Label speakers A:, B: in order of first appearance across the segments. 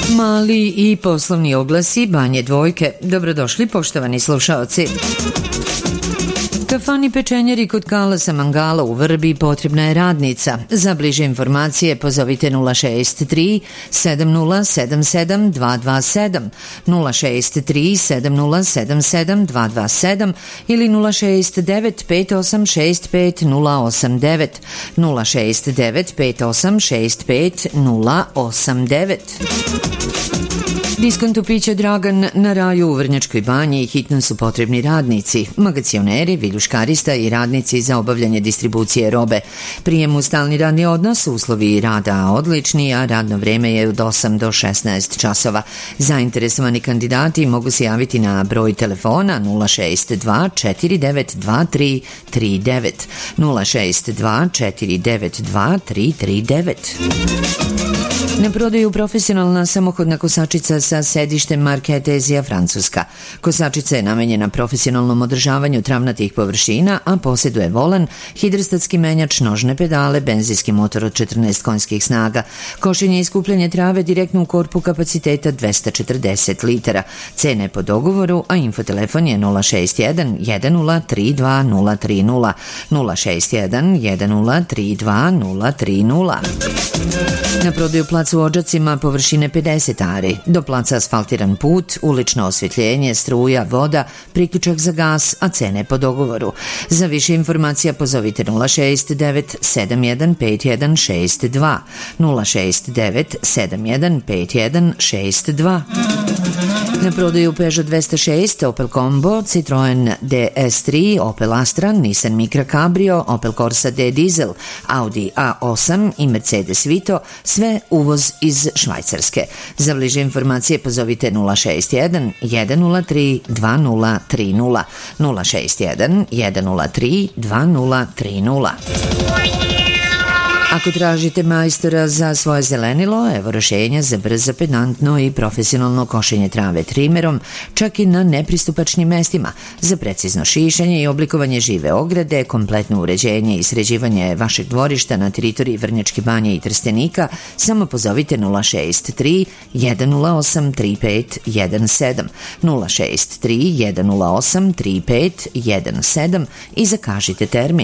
A: Mali i poslovni oglasi Banje Dvojke. Dobrodošli poštovani slušaoci. Kafani pečenjeri kod Kalasa Mangala u Vrbi potrebna je radnica. Za bliže informacije pozovite 063 7077 227, 063 7077 227 ili 069 586 5089, 069 586 5089. Diskontu pića Dragan na Raju u Vrnjačkoj banji hitno su potrebni radnici, magacioneri, viljuškarista i radnici za obavljanje distribucije robe. Prijem u stalni radni odnos, uslovi rada odlični, a radno vreme je od 8 do 16 časova. Zainteresovani kandidati mogu se javiti na broj telefona 062 4923 39, 062 492 339. Na prodaju profesionalna samohodna kosačica sa sedištem marke Etezija Francuska. Kosačica je namenjena profesionalnom održavanju travnatih površina, a posjeduje volan, hidrostatski menjač, nožne pedale, benzinski motor od 14 konjskih snaga, košenje i skupljanje trave direktno u korpu kapaciteta 240 litara. Cene po dogovoru, a infotelefon je 061 1032 030, 061 1032 030. Na prodaju plac u Odžacima površine 50 ari, do placa asfaltiran put, ulično osvjetljenje, struja, voda, priključak za gas, a cene po dogovoru. Za više informacija pozovite 069 715162, 069 715162. Na prodaju Peugeot 206, Opel Combo, Citroen DS3, Opel Astra, Nissan Micra Cabrio, Opel Corsa D Diesel, Audi A8 i Mercedes Vito, sve uvoz iz Švajcarske. Za bliže informacije pozovite 061 103 2030, 061 103 2030. Ako tražite majstora za svoje zelenilo, evo rešenja za brzo, pedantno i profesionalno košenje trave trimerom, čak i na nepristupačnim mestima, za precizno šišanje i oblikovanje žive ograde, kompletno uređenje i sređivanje vašeg dvorišta na teritoriji Vrnjačke banje i Trstenika, samo pozovite 063 108 3517, 063 108 3517 i zakažite termin.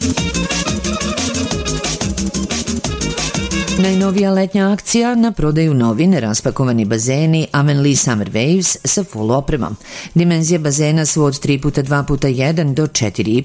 A: Najnovija letnja akcija, na prodaju novi neraspakovani bazeni Avenli Summer Waves sa full opremom. Dimenzije bazena su od 3x2x1 do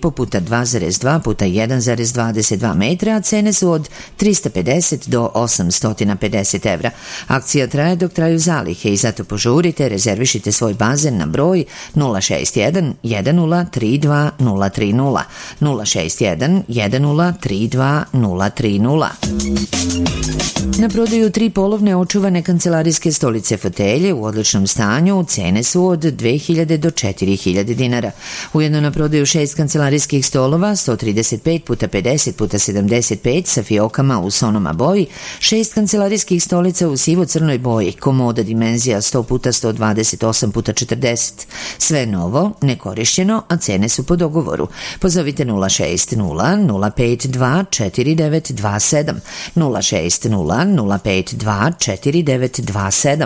A: 4,5x2,2x1,22 metra, a cene su od 350 do 850 evra. Akcija traje dok traju zalihe i zato požurite, rezervišite svoj bazen na broj 061 1032 030, 061 1032 030. Na prodaju 3 polovne očuvane kancelarijske stolice fotelje u odličnom stanju, cene su od 2000 do 4000 dinara. Ujedno na prodaju 6 kancelarijskih stolova 135x50x75 sa fiokama u sonoma boji, 6 kancelarijskih stolica u sivo-crnoj boji, komoda dimenzija 100x128x40. Sve novo, nekorišćeno, a cene su po dogovoru. Pozovite 060 052 4927, 060 052 4927.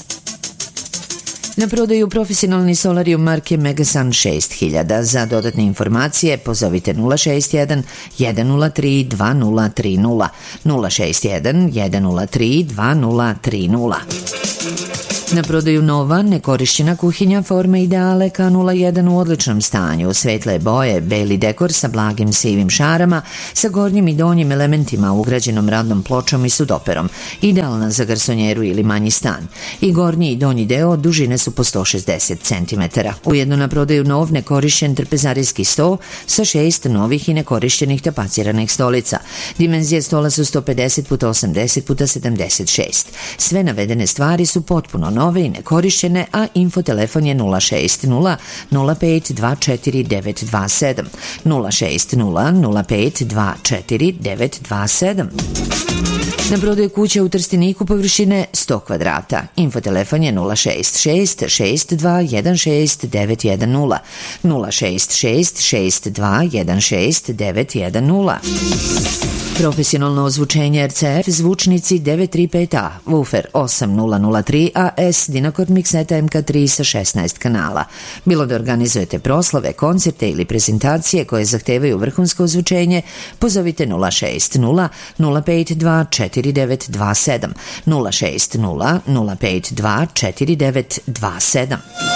A: Na prodaju profesionalni solarium marke Megasun 6000. Za dodatne informacije pozovite 061 103 2030, 061 103 2030. Na prodaju nova, nekorišćena kuhinja forme Ideale K01 u odličnom stanju, svetle boje, beli dekor sa blagim sivim šarama, sa gornjim i donjim elementima ugrađenom radnom pločom i sudoperom, idealna za garsonjeru ili manji stan. I gornji i donji deo dužine su po 160 cm. Ujedno na prodaju nov, nekorišćen trpezarijski sto sa 6 novih i nekorišćenih tapaciranih stolica. Dimenzije stola su 150x80x76. Sve navedene stvari su potpuno nove i nekorišćene, a infotelefon je 060 05 24 927. 060 05 24 927. Na prodaju kuća u Trsteniku površine 100 kvadrata. Infotelefon je 066 62 16 910. 066 62 16 910. Profesionalno ozvučenje RCF, zvučnici 935A, woofer 8003 AS, Dynacord mikseta MK3 sa 16 kanala. Bilo da organizujete proslave, koncerte ili prezentacije koje zahtevaju vrhunsko ozvučenje, pozovite 060 052 4927. 060 052 4927.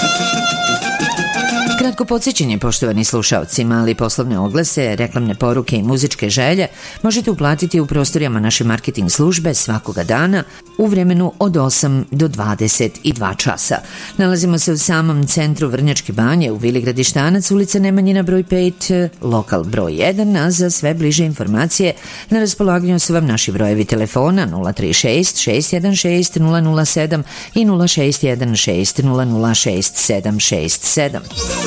A: Kratko podsjećanje, poštovani slušaoci, mali poslovne oglase, reklamne poruke i muzičke želje možete uplatiti u prostorijama naše marketing službe svakoga dana u vremenu od 8 do 22 časa. Nalazimo se u samom centru Vrnjačke Banje u Vili Gradištanac, ulica Nemanjina broj 5, lokal broj 1, a za sve bliže informacije na raspolaganju su vam naši brojevi telefona 036 616 007 i 0616 006767.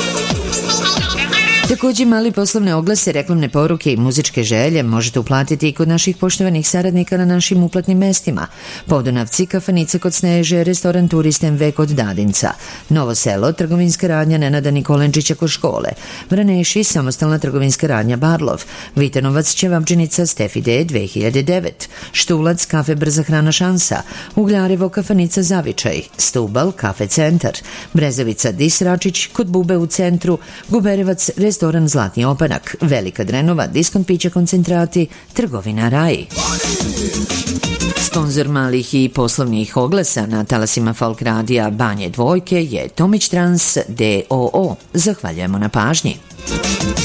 A: Također, mali poslovne oglase, reklamne poruke i muzičke želje možete uplatiti i kod naših poštovanih saradnika na našim uplatnim mestima. Podunavci, kafanica kod Sneže, restoran Turist MV kod Dadinca, Novo selo, trgovinska radnja Nenada Nikolenčića kod škole, Vraneši, samostalna trgovinska radnja Barlov, Vitanovac, Ćevabdžinica Stefi D 2009, Štulac, kafe Brza hrana Šansa, Ugljarevo, kafanica Zavičaj, Stubal, kafe Centar, Brezovica Disračić, kod Bube u centru, Guberevac, restoran Zlatni opanak, Velika Drenova, diskont pića koncentrati, trgovina Raji. Sponzor malih i poslovnih oglasa na talasima Folk radija Banje Dvojke je Tomić Trans D.O.O. Zahvaljujemo na pažnji.